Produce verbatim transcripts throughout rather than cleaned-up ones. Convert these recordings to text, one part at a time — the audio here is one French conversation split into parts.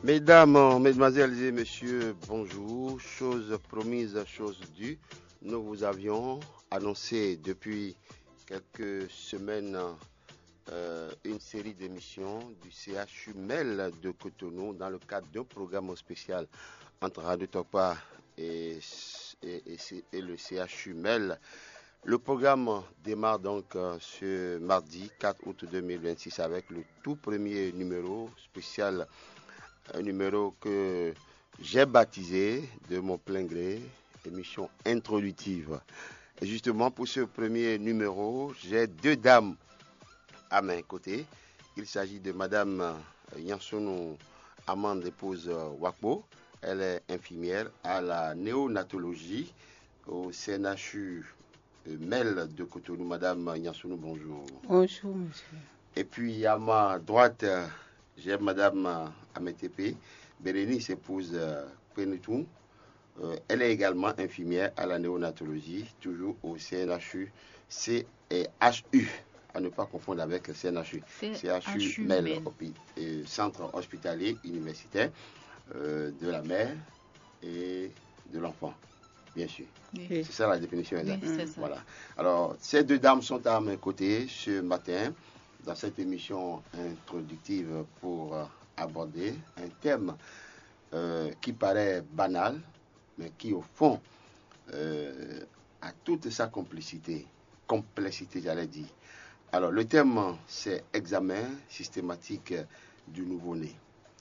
Mesdames, mesdemoiselles et messieurs, bonjour. Chose promise, chose due. Nous vous avions annoncé depuis quelques semaines euh, une série d'émissions du C H U M E L de Cotonou dans le cadre d'un programme spécial entre Radio Tokpa et, et, et, et le C H U M E L. Le programme démarre donc euh, ce mardi quatre août deux mille vingt-six avec le tout premier numéro spécial, un numéro que j'ai baptisé de mon plein gré, émission introductive. Et justement, pour ce premier numéro, j'ai deux dames à mes côtés. Il s'agit de Madame Yansonou Amande, épouse Wakbo. Elle est infirmière à la néonatologie au C N H U M E L de Cotonou. Madame Yansonou, bonjour. Bonjour, monsieur. Et puis à ma droite, j'ai Madame Ametepe Bérénice, épouse Penetou. Euh, elle est également infirmière à la néonatologie, toujours au C N H U, C H U, à ne pas confondre avec le C N H U, C H U M E L, Centre hospitalier universitaire euh, de la mère et de l'enfant, bien sûr. Oui. C'est ça la définition exacte. Oui, voilà. Alors, ces deux dames sont à mes côtés ce matin dans cette émission introductive pour euh, aborder un thème euh, qui paraît banal, mais qui au fond euh, a toute sa complicité, complexité j'allais dire. Alors le thème c'est examen systématique du nouveau-né.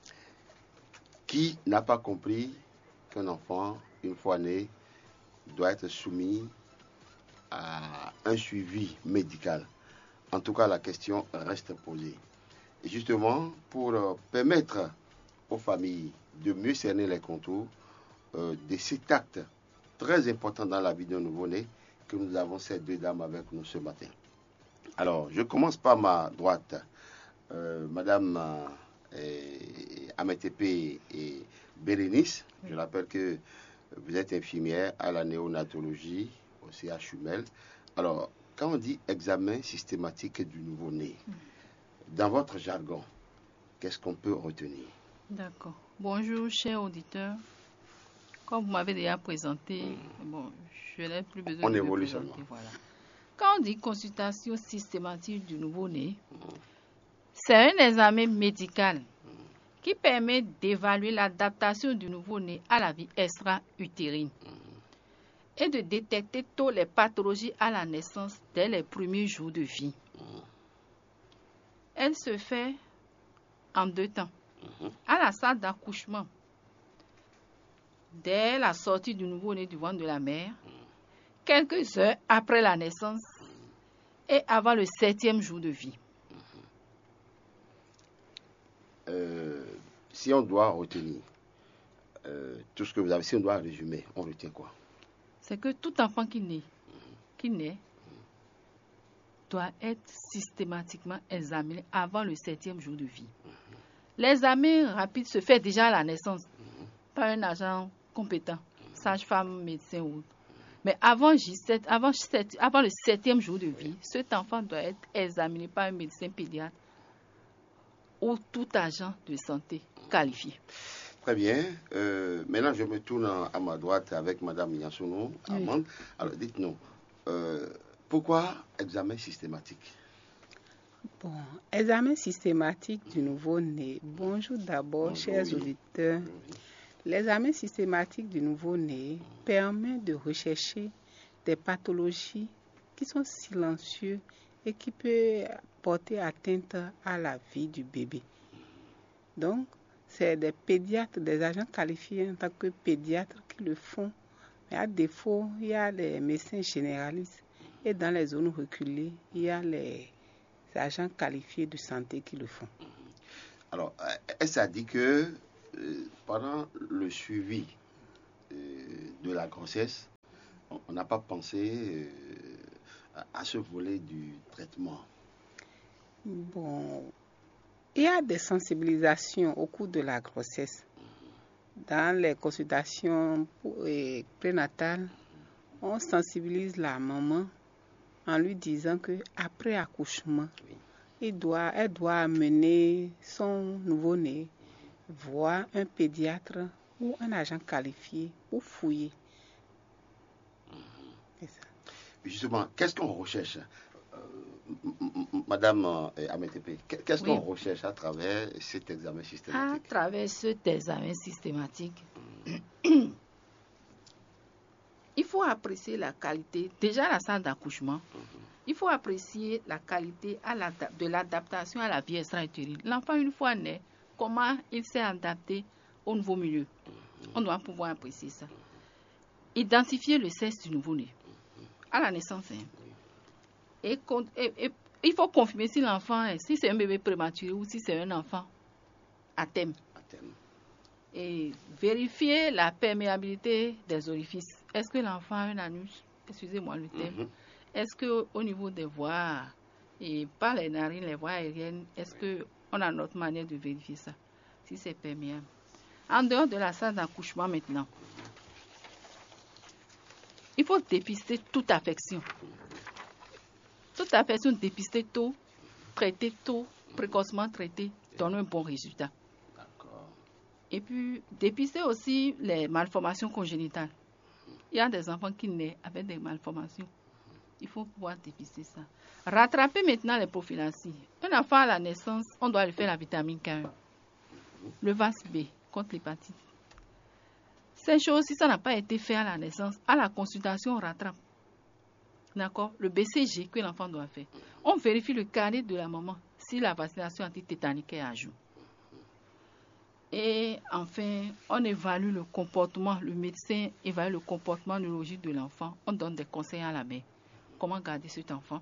Qui n'a pas compris qu'un enfant, une fois né, doit être soumis à un suivi médical? En tout cas, la question reste posée. Et justement, pour euh, permettre aux familles de mieux cerner les contours Euh, de cet acte très important dans la vie d'un nouveau-né, que nous avons ces deux dames avec nous ce matin. Alors, je commence par ma droite, euh, Madame euh, Ametepe et Bérénice. Je rappelle que vous êtes infirmière à la néonatologie au C H U M E L. Alors, quand on dit examen systématique du nouveau-né, dans votre jargon, qu'est-ce qu'on peut retenir? D'accord. Bonjour, chers auditeurs. Comme vous m'avez déjà présenté, mmh. bon, je n'ai plus besoin on de évolue me présenter. Seulement. Voilà. Quand on dit consultation systématique du nouveau-né, mmh. c'est un examen médical mmh. qui permet d'évaluer l'adaptation du nouveau-né à la vie extra-utérine mmh. et de détecter toutes les pathologies à la naissance dès les premiers jours de vie. Mmh. Elle se fait en deux temps. Mmh. À la salle d'accouchement, dès la sortie du nouveau-né du ventre de la mère, quelques heures après la naissance et avant le septième jour de vie. Euh, si on doit retenir euh, tout ce que vous avez, si on doit résumer, on retient quoi? C'est que tout enfant qui naît, qui naît doit être systématiquement examiné avant le septième jour de vie. L'examen rapide se fait déjà à la naissance par un agent compétent, sage-femme, médecin ou autre. Mais avant, avant, avant le septième jour de vie, cet enfant doit être examiné par un médecin pédiatre ou tout agent de santé qualifié. Très bien. Euh, maintenant, je me tourne à ma droite avec Mme Yansonou Amande. Oui. Alors, dites-nous, euh, pourquoi examen systématique? Bon, examen systématique du nouveau-né. Bonjour d'abord, Bonjour, chers oui. auditeurs. Oui. L'examen systématique du nouveau-né permet de rechercher des pathologies qui sont silencieuses et qui peuvent porter atteinte à la vie du bébé. Donc, c'est des pédiatres, des agents qualifiés en tant que pédiatres qui le font. Mais à défaut, il y a les médecins généralistes et dans les zones reculées, il y a les agents qualifiés de santé qui le font. Alors, ça dit que euh, pendant le suivi euh, de la grossesse, on n'a pas pensé euh, à ce volet du traitement. Bon, il y a des sensibilisations au cours de la grossesse. Dans les consultations prénatales, on sensibilise la maman en lui disant qu'après accouchement, oui. il doit, elle doit amener son nouveau-né voir un pédiatre ou un agent qualifié pour fouiller. C'est ça. Justement, qu'est-ce qu'on recherche, euh, Madame euh, Amétépé, qu'est-ce Oui. qu'on recherche à travers cet examen À systématique? travers cet examen systématique, il faut apprécier la qualité, déjà la salle d'accouchement, il faut apprécier la qualité à la, de l'adaptation à la vie extra-utérine. L'enfant, une fois né, comment il s'est adapté au nouveau milieu. On doit pouvoir apprécier ça. Identifier le sexe du nouveau-né à la naissance. Hein. Et, et, et il faut confirmer si l'enfant, si c'est un bébé prématuré ou si c'est un enfant à thème. À thème. Et vérifier la perméabilité des orifices. Est-ce que l'enfant a un anus? Excusez-moi le thème. Mm-hmm. Est-ce qu'au niveau des voies, et pas les narines, les voies aériennes, est-ce qu'on a notre manière de vérifier ça? Si c'est perméable. En dehors de la salle d'accouchement maintenant, il faut dépister toute affection. Toute affection dépistée tôt, traitée tôt, précocement traitée, donne un bon résultat. D'accord. Et puis, dépister aussi les malformations congénitales. Il y a des enfants qui naissent avec des malformations. Il faut pouvoir dépister ça. Rattraper maintenant les prophylaxies. Un enfant à la naissance, on doit lui faire la vitamine K un. Le V A S B contre l'hépatite. Ces choses, si ça n'a pas été fait à la naissance, à la consultation, on rattrape. D'accord? Le B C G que l'enfant doit faire. On vérifie le carnet de la maman si la vaccination antitétanique est à jour. Et enfin, on évalue le comportement. Le médecin évalue le comportement neurologique de l'enfant. On donne des conseils à la mère. Comment garder cet enfant?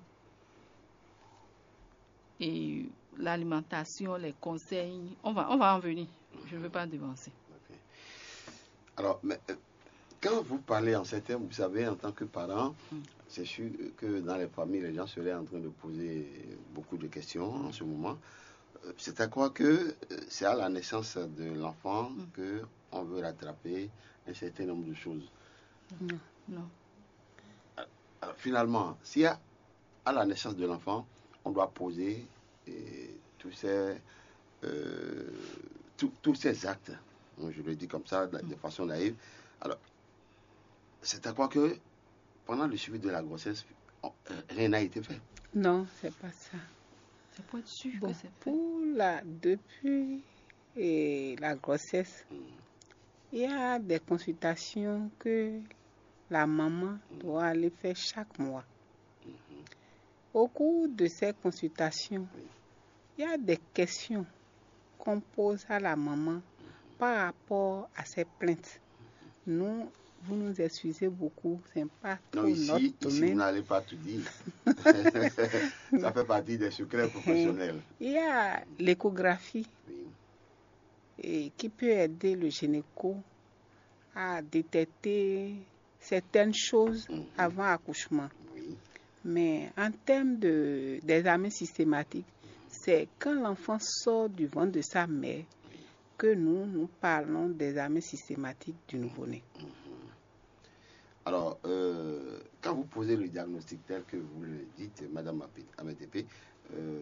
Et l'alimentation, les conseils, on va, on va en venir. Je ne veux pas devancer. Okay. Alors, mais, euh, quand vous parlez en ces termes, vous savez, en tant que parent, mm. c'est sûr que dans les familles, les gens seraient en train de poser beaucoup de questions mm. en ce moment. C'est à quoi que c'est à la naissance de l'enfant mm. qu'on veut rattraper un certain nombre de choses. Non. non. Alors, finalement, si à, à la naissance de l'enfant, on doit poser et, tous, ces, euh, tout, tous ces actes, je le dis comme ça, de, de façon naïve, alors, c'est à quoi que pendant le suivi de la grossesse, on, rien n'a été fait. Non, c'est pas ça. C'est pour être sûr bon, que c'est fait. Pour la, depuis et la grossesse, mm. il y a des consultations que la maman mm. doit aller faire chaque mois. Mm-hmm. Au cours de ces consultations, oui. il y a des questions qu'on pose à la maman mm-hmm. par rapport à ses plaintes. Mm-hmm. Nous, vous nous excusez beaucoup, c'est pas non, tout ici, notre ici domaine. Vous n'allez pas tout dire. Ça fait partie des secrets professionnels. Il y a l'échographie oui. et qui peut aider le gynéco à détecter certaines choses mm-hmm. avant accouchement. Oui. Mais en termes de, d'examen systématique, c'est quand l'enfant sort du ventre de sa mère oui. que nous, nous parlons d'examen systématique du nouveau-né. Mm-hmm. Alors, euh, quand vous posez le diagnostic tel que vous le dites, Madame Amétépé, euh,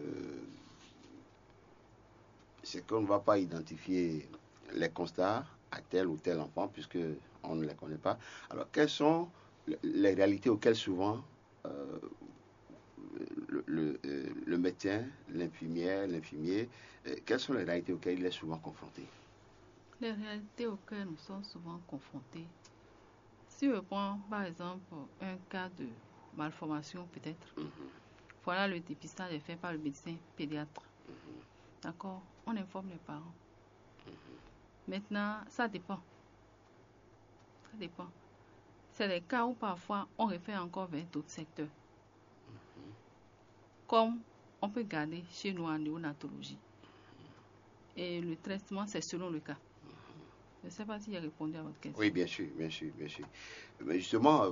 c'est qu'on ne va pas identifier les constats à tel ou tel enfant, puisqu'on ne les connaît pas. Alors, quelles sont les réalités auxquelles souvent euh, le, le, le médecin, l'infirmière, l'infirmier, euh, quelles sont les réalités auxquelles il est souvent confronté? Les réalités auxquelles nous sommes souvent confrontés, si je prends par exemple un cas de malformation peut-être, mm-hmm. voilà le dépistage est fait par le médecin pédiatre. Mm-hmm. D'accord? On informe les parents. Mm-hmm. Maintenant, ça dépend. Ça dépend. C'est les cas où parfois on réfère encore vers d'autres secteurs. Mm-hmm. Comme on peut garder chez nous en néonatologie. Mm-hmm. Et le traitement, c'est selon le cas. Je ne sais pas si j'ai répondu à votre question. Oui, bien sûr, bien sûr, bien sûr. Mais justement,